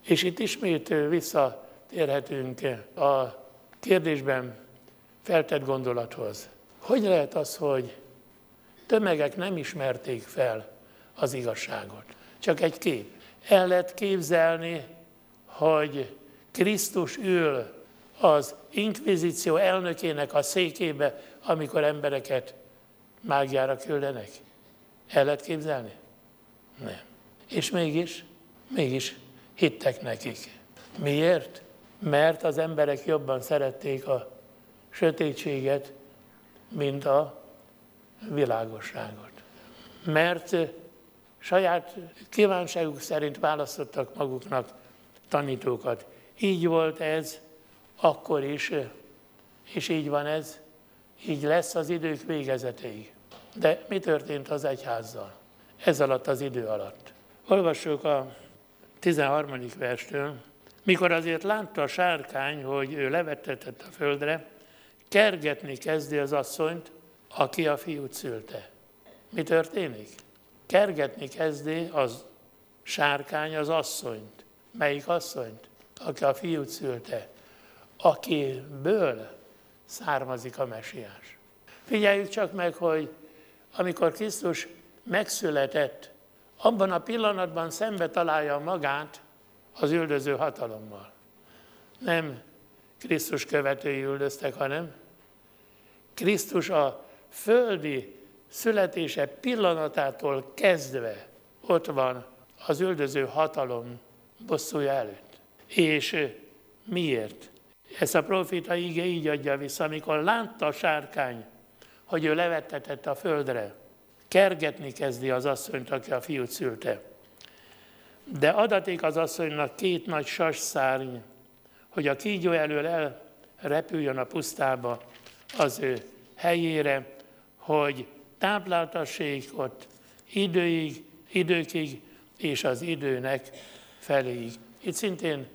És itt ismét visszatérhetünk a kérdésben feltett gondolathoz. Hogy lehet az, hogy tömegek nem ismerték fel az igazságot? Csak egy kép. El lehet képzelni, hogy Krisztus ül az inkvizíció elnökének a székébe, amikor embereket mágiára küldenek. El lehet képzelni? Nem. És mégis hittek nekik. Miért? Mert az emberek jobban szerették a sötétséget, mint a világosságot. Mert saját kívánságuk szerint választottak maguknak tanítókat. Így volt ez akkor is, és így van ez, így lesz az idők végezetéig. De mi történt az egyházzal ez alatt az idő alatt? Olvassuk a 13. verstől. Mikor azért látta a sárkány, hogy ő levettetett a földre, kergetni kezdi az asszonyt, aki a fiút szülte. Mi történik? Kergetni kezdi az sárkány az asszonyt. Melyik asszonyt? Aki a fiút szülte. Akiből származik a mesiás. Figyeljük csak meg, hogy amikor Krisztus megszületett, abban a pillanatban szembe találja magát az üldöző hatalommal. Nem Krisztus követői üldöztek, hanem Krisztus a földi születése pillanatától kezdve ott van az üldöző hatalom bosszúja előtt. És miért? Ezt a próféta íge így adja vissza, amikor látta a sárkány, hogy ő levettetett a földre, kergetni kezdi az asszonyt, aki a fiút szülte. De adaték az asszonynak 2 nagy sasszárny, hogy a kígyó elől elrepüljön a pusztába az ő helyére, hogy tápláltassék ott időkig és az időnek feléig. Itt szintén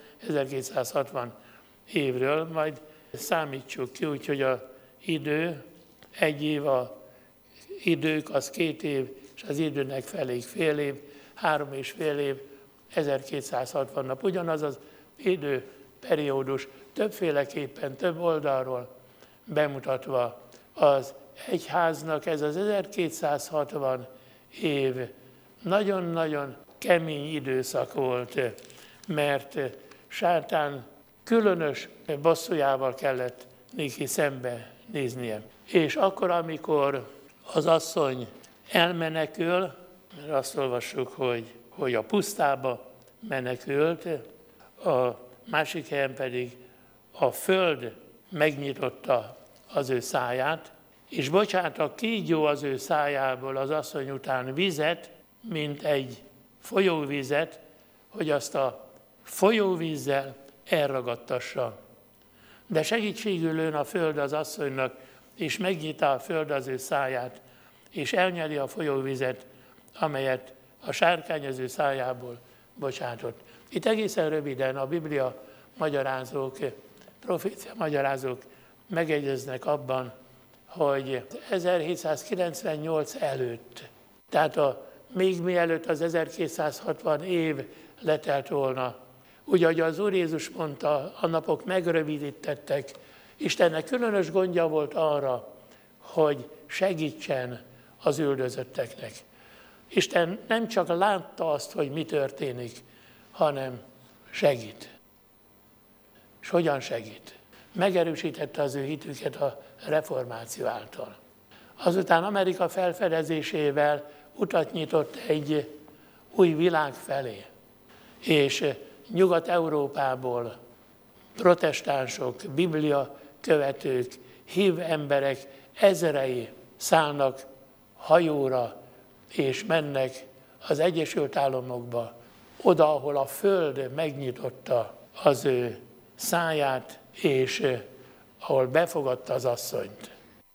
1260 évről, majd számítsuk ki, úgyhogy az idő, 1 év, a idők az 2 év, és az időnek feléig fél év, 3,5 év, 1260 nap. Ugyanaz az időperiódus többféleképpen, több oldalról bemutatva az egyháznak ez az 1260 év nagyon-nagyon kemény időszak volt, mert sátán különös bosszújával kellett neki szembe néznie. És akkor, amikor az asszony elmenekül, mert azt olvassuk, hogy a pusztába menekült, a másik helyen pedig a föld megnyitotta az ő száját, és bocsát a kígyó az ő szájából az asszony után vizet, mint egy folyóvizet, hogy azt a folyóvízzel elragadtassa. De segítségül lőn a föld az asszonynak, és megnyitá a föld az ő száját, és elnyeli a folyóvizet, amelyet a sárkány az ő szájából bocsátott. Itt egészen röviden a Biblia magyarázók, profécia magyarázók megegyeznek abban, hogy 1798 előtt, tehát még mielőtt az 1260 év letelt volna, úgy, ahogy az Úr Jézus mondta, a napok megrövidítettek, Istennek különös gondja volt arra, hogy segítsen az üldözötteknek. Isten nem csak látta azt, hogy mi történik, hanem segít. És hogyan segít? Megerősítette az ő hitüket a reformáció által. Azután Amerika felfedezésével utat nyitott egy új világ felé, és Nyugat-Európából protestánsok, biblia követők, hív emberek ezrei szállnak hajóra, és mennek az Egyesült Államokba, oda, ahol a föld megnyitotta az ő száját, és ahol befogadta az asszonyt.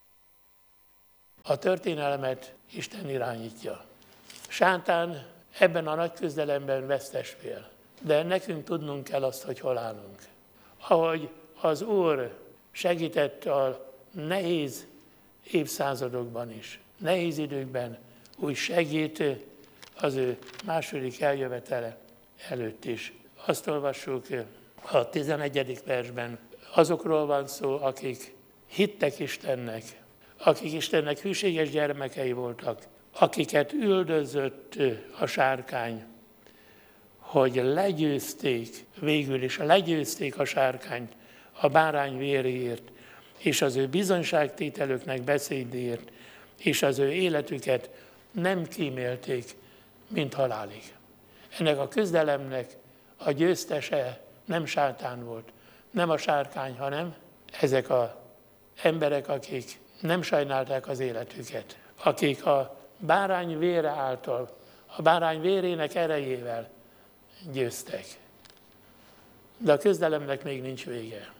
A történelmet Isten irányítja. Sátán ebben a nagy küzdelemben vesztes fél, de nekünk tudnunk kell azt, hogy hol állunk. Ahogy az Úr segített a nehéz évszázadokban is, nehéz időkben, úgy segít az ő második eljövetele előtt is. Azt olvassuk a 11. versben. Azokról van szó, akik hittek Istennek, akik Istennek hűséges gyermekei voltak, akiket üldözött a sárkány, hogy legyőzték, végül is legyőzték a sárkányt a bárány véréért, és az ő bizonyságtételüknek beszédéért, és az ő életüket nem kímélték, mint halálig. Ennek a küzdelemnek a győztese nem sátán volt, nem a sárkány, hanem ezek az emberek, akik nem sajnálták az életüket, akik a bárány vére által, a bárány vérének erejével győztek. De a küzdelemnek még nincs vége.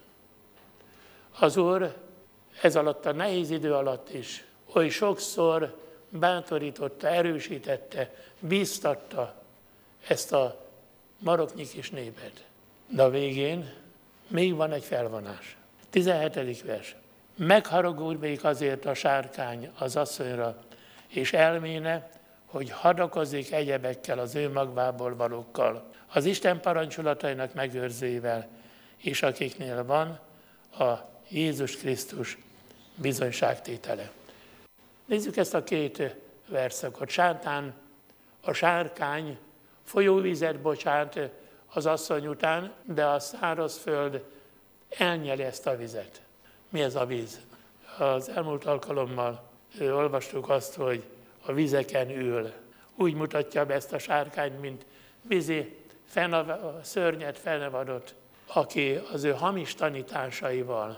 Az Úr ez alatt a nehéz idő alatt is oly sokszor bátorította, erősítette, bíztatta ezt a maroknyi kis népet. De a végén még van egy felvonás. 17. vers. Megharagudnék azért a sárkány az asszonyra, és elméne, hogy hadakozik egyebekkel az ő magvából valókkal, az Isten parancsolatainak megőrzőivel, és akiknél van a Jézus Krisztus bizonyságtétele. Nézzük ezt a két verszakot. Sátán, a sárkány folyóvizet bocsát az asszony után, de a szárazföld elnyeli ezt a vizet. Mi ez a víz? Az elmúlt alkalommal olvastuk azt, hogy a vizeken ül. Úgy mutatja be ezt a sárkányt, mint vízi szörnyet fennevadott, aki az ő hamis tanításaival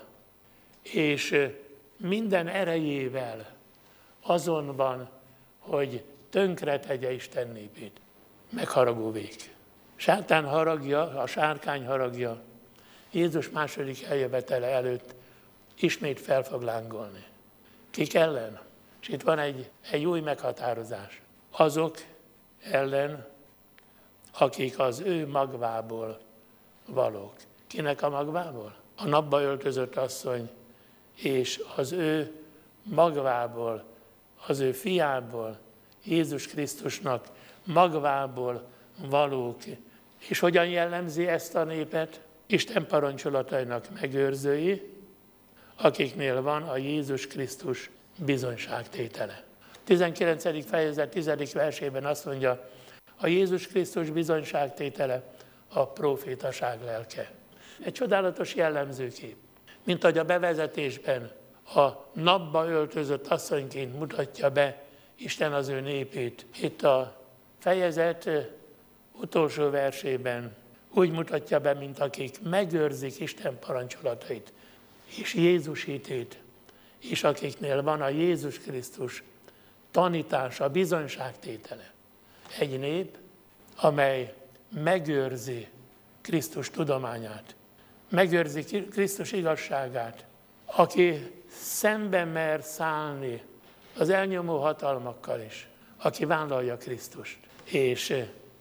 és minden erejével azon van, hogy tönkre tegye Isten népét. Megharagó vég. Sátán haragja, a sárkány haragja Jézus második eljövetele előtt ismét fel fog lángolni. Kik ellen? És itt van egy új meghatározás. Azok ellen, akik az ő magvából valók. Kinek a magvából? A napba öltözött asszony, és az ő magvából, az ő fiából, Jézus Krisztusnak magvából valók. És hogyan jellemzi ezt a népet? Isten parancsolatainak megőrzői, akiknél van a Jézus Krisztus bizonyságtétele. 19. fejezet 10. versében azt mondja, a Jézus Krisztus bizonyságtétele a prófétaság lelke. Egy csodálatos jellemzőkép. Mint ahogy a bevezetésben a napba öltözött asszonyként mutatja be Isten az ő népét. Itt a fejezet utolsó versében úgy mutatja be, mint akik megőrzik Isten parancsolatait és Jézus hitét, és akiknél van a Jézus Krisztus tanítása, bizonyságtétele. Egy nép, amely megőrzi Krisztus tudományát, megőrzi Krisztus igazságát, aki szembe mer szállni az elnyomó hatalmakkal is, aki vállalja Krisztust, és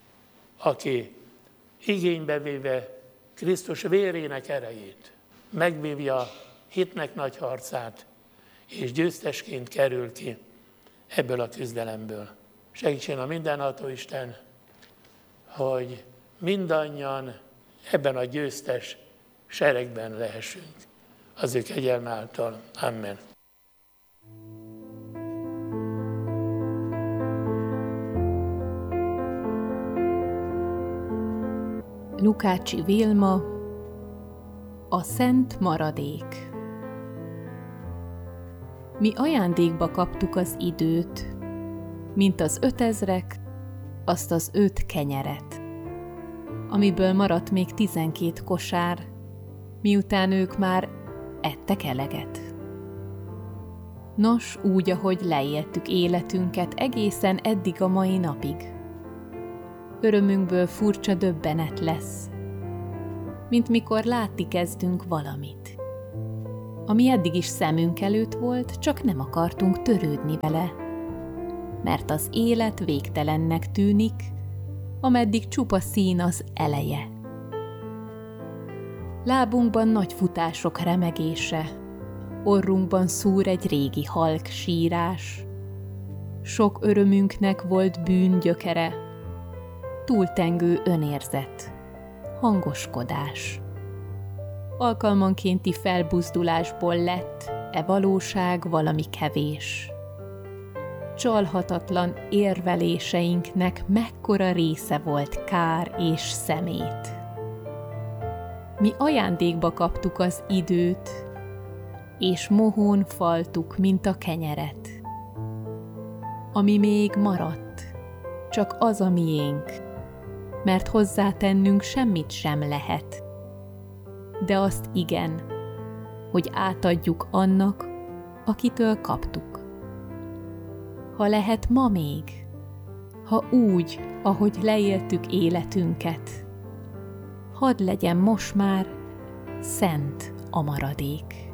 aki igénybe véve Krisztus vérének erejét, megvívja hitnek nagy harcát, és győztesként kerül ki ebből a küzdelemből. Segítsen a mindenható Isten, hogy mindannyian ebben a győztes seregben lehessünk. Az ő kegyelme által. Amen. Lukácsi Vilma, a szent maradék. Mi ajándékba kaptuk az időt, mint az 5000, azt az 5 kenyeret, amiből maradt még 12 kosár, miután ők már ettek eleget. Nos, úgy, ahogy leéltük életünket egészen eddig a mai napig. Örömünkből furcsa döbbenet lesz, mint mikor látni kezdünk valamit, ami eddig is szemünk előtt volt, csak nem akartunk törődni vele, mert az élet végtelennek tűnik, ameddig csupa szín az eleje. Lábunkban nagy futások remegése, orrunkban szúr egy régi halk sírás. Sok örömünknek volt bűn gyökere, túltengő önérzet, hangoskodás. Alkalmankénti felbuzdulásból lett e valóság valami kevés. Csalhatatlan érveléseinknek mekkora része volt kár és szemét. Mi ajándékba kaptuk az időt, és mohón faltuk, mint a kenyeret. Ami még maradt, csak az a miénk, mert hozzátennünk semmit sem lehet. De azt igen, hogy átadjuk annak, akitől kaptuk. Ha lehet ma még, ha úgy, ahogy leéltük életünket, hadd legyen most már szent a maradék.